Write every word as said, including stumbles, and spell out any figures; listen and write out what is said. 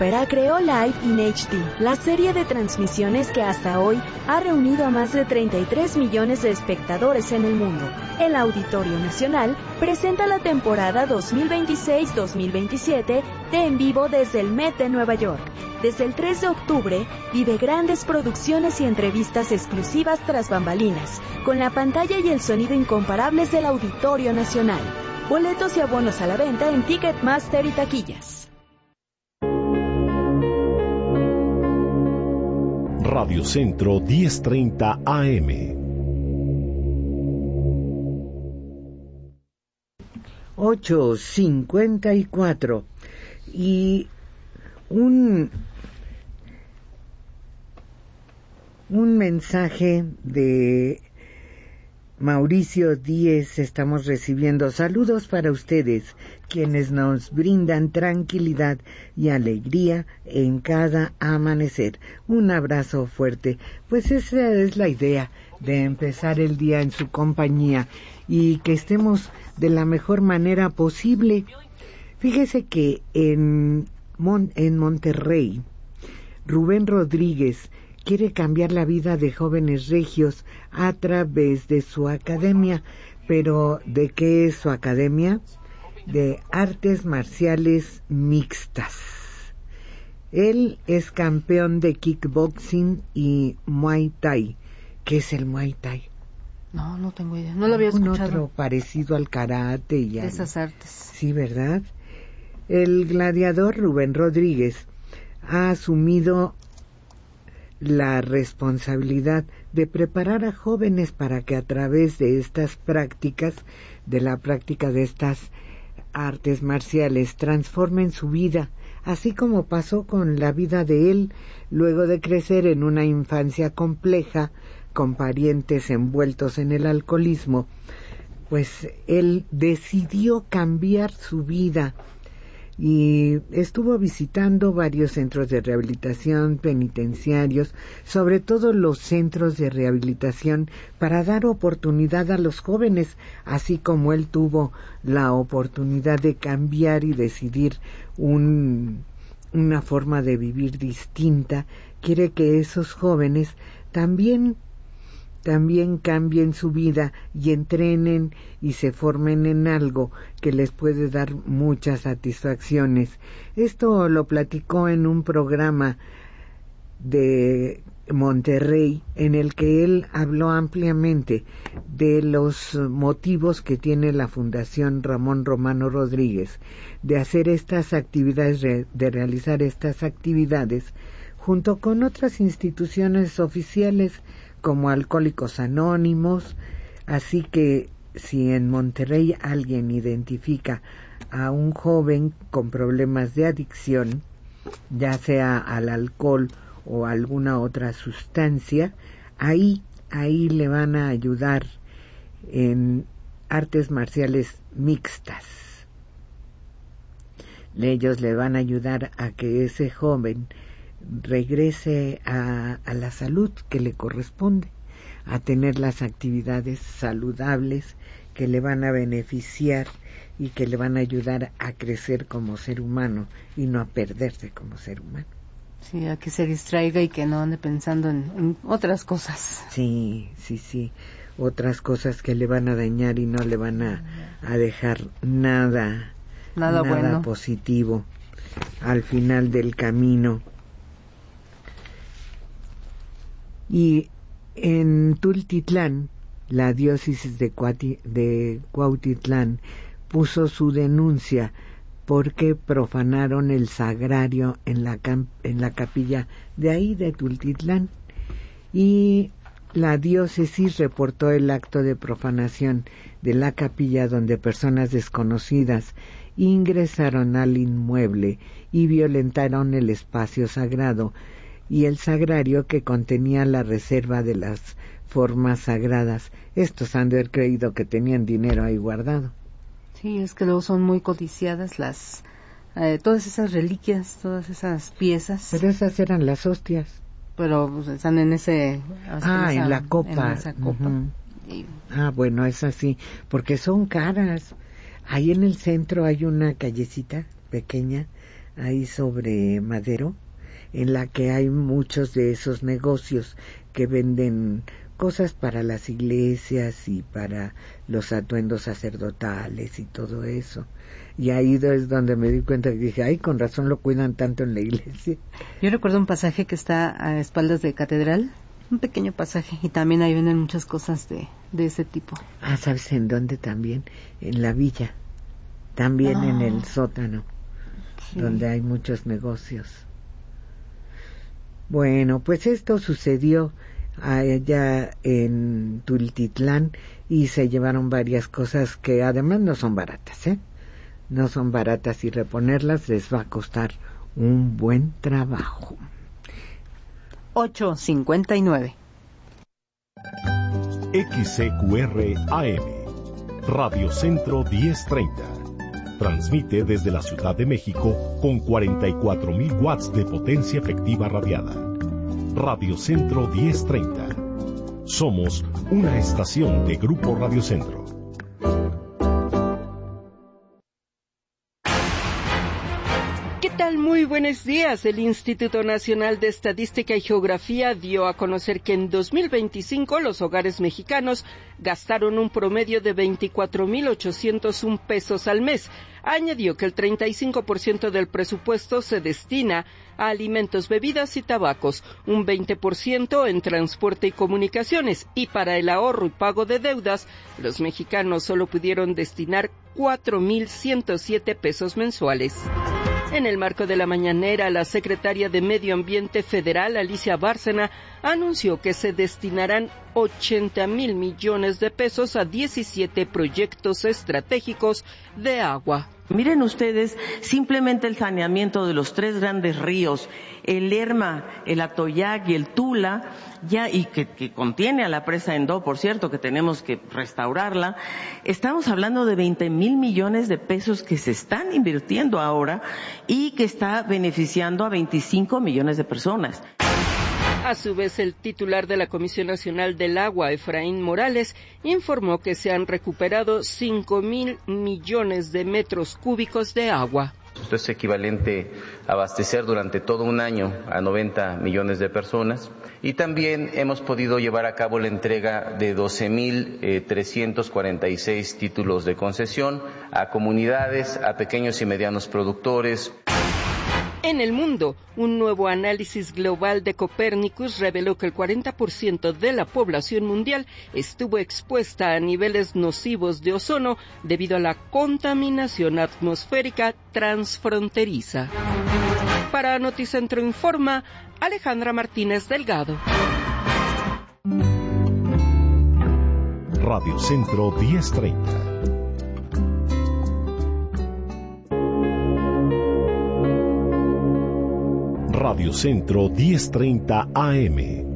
Ópera creó Live in H D, la serie de transmisiones que hasta hoy ha reunido a más de treinta y tres millones de espectadores en el mundo. El Auditorio Nacional presenta la temporada dos mil veintiséis dos mil veintisiete de En Vivo desde el Met de Nueva York. Desde el tres de octubre, vive grandes producciones y entrevistas exclusivas tras bambalinas, con la pantalla y el sonido incomparables del Auditorio Nacional. Boletos y abonos a la venta en Ticketmaster y taquillas. Radio Centro diez treinta A M. ocho cincuenta y cuatro. Y un, un mensaje de Mauricio Díez estamos recibiendo. Saludos para ustedes, quienes nos brindan tranquilidad y alegría en cada amanecer. Un abrazo fuerte. Pues esa es la idea, de empezar el día en su compañía y que estemos de la mejor manera posible. Fíjese que en, Mon- en Monterrey, Rubén Rodríguez quiere cambiar la vida de jóvenes regios a través de su academia. Pero, ¿de qué es su academia? De artes marciales mixtas. Él es campeón de kickboxing y Muay Thai. ¿Qué es el Muay Thai? No, no tengo idea. No lo había Un escuchado. otro parecido al karate y De al... esas artes. Sí, ¿verdad? El gladiador Rubén Rodríguez ha asumido la responsabilidad de preparar a jóvenes para que a través de estas prácticas, de la práctica de estas artes marciales, transformen su vida, así como pasó con la vida de él, luego de crecer en una infancia compleja, con parientes envueltos en el alcoholismo. Pues él decidió cambiar su vida y estuvo visitando varios centros de rehabilitación, penitenciarios, sobre todo los centros de rehabilitación, para dar oportunidad a los jóvenes, así como él tuvo la oportunidad de cambiar y decidir un, una forma de vivir distinta. Quiere que esos jóvenes también también cambien su vida y entrenen y se formen en algo que les puede dar muchas satisfacciones. Esto lo platicó en un programa de Monterrey, en el que él habló ampliamente de los motivos que tiene la Fundación Ramón Romano Rodríguez de hacer estas actividades, de realizar estas actividades junto con otras instituciones oficiales como Alcohólicos Anónimos. Así que si en Monterrey alguien identifica a un joven con problemas de adicción, ya sea al alcohol o alguna otra sustancia, ahí, ahí le van a ayudar en artes marciales mixtas. Ellos le van a ayudar a que ese joven regrese a, a la salud que le corresponde, a tener las actividades saludables que le van a beneficiar y que le van a ayudar a crecer como ser humano y no a perderse como ser humano. Sí, a que se distraiga y que no ande pensando en, en otras cosas. Sí, sí, sí, otras cosas que le van a dañar y no le van a, a dejar nada, nada, nada bueno. positivo al final del camino. Y en Tultitlán, la diócesis de, Cuati, de Cuautitlán puso su denuncia porque profanaron el sagrario en la, en la capilla de ahí, de Tultitlán. Y la diócesis reportó el acto de profanación de la capilla, donde personas desconocidas ingresaron al inmueble y violentaron el espacio sagrado y el sagrario que contenía la reserva de las formas sagradas. Estos han de haber creído que tenían dinero ahí guardado. Sí, es que luego son muy codiciadas las eh, todas esas reliquias, todas esas piezas. Pero esas eran las hostias. Pero pues, están en ese... Ah, en, esa, en la copa. En esa copa. Uh-huh. Y... Ah, bueno, es así, porque son caras. Ahí en el centro hay una callecita pequeña, ahí sobre Madero, en la que hay muchos de esos negocios que venden cosas para las iglesias y para los atuendos sacerdotales y todo eso. Y ahí es donde me di cuenta que dije, ay, con razón lo cuidan tanto en la iglesia. Yo recuerdo un pasaje que está a espaldas de catedral, un pequeño pasaje, y también ahí venden muchas cosas de, de ese tipo. Ah, ¿sabes en dónde también? En la villa, también ah, en el sótano, sí, donde hay muchos negocios. Bueno, pues esto sucedió allá en Tultitlán y se llevaron varias cosas que además no son baratas, ¿eh? No son baratas y reponerlas les va a costar un buen trabajo. ocho cincuenta y nueve. X C Q R A M, Radio Centro diez treinta. Transmite desde la Ciudad de México con cuarenta y cuatro mil watts de potencia efectiva radiada. Radio Centro diez treinta. Somos una estación de Grupo Radio Centro. ¿Qué tal? Muy buenos días. El Instituto Nacional de Estadística y Geografía dio a conocer que en dos mil veinticinco los hogares mexicanos gastaron un promedio de veinticuatro mil ochocientos uno pesos al mes. Añadió que el treinta y cinco por ciento del presupuesto se destina a alimentos, bebidas y tabacos, un veinte por ciento en transporte y comunicaciones, y para el ahorro y pago de deudas, los mexicanos solo pudieron destinar cuatro mil ciento siete pesos mensuales. En el marco de la mañanera, la secretaria de Medio Ambiente Federal, Alicia Bárcena, anunció que se destinarán ochenta mil millones de pesos a diecisiete proyectos estratégicos de agua. Miren ustedes, simplemente el saneamiento de los tres grandes ríos, el Lerma, el Atoyac y el Tula, ya y que, que contiene a la presa Endó, por cierto, que tenemos que restaurarla. Estamos hablando de veinte mil millones de pesos que se están invirtiendo ahora y que está beneficiando a veinticinco millones de personas. A su vez, el titular de la Comisión Nacional del Agua, Efraín Morales, informó que se han recuperado cinco mil millones de metros cúbicos de agua. Esto es equivalente a abastecer durante todo un año a noventa millones de personas. Y también hemos podido llevar a cabo la entrega de doce mil trescientos cuarenta y seis títulos de concesión a comunidades, a pequeños y medianos productores. En el mundo, un nuevo análisis global de Copernicus reveló que el cuarenta por ciento de la población mundial estuvo expuesta a niveles nocivos de ozono debido a la contaminación atmosférica transfronteriza. Para Noticentro Informa, Alejandra Martínez Delgado. Radio Centro diez treinta. Radio Centro diez treinta A M,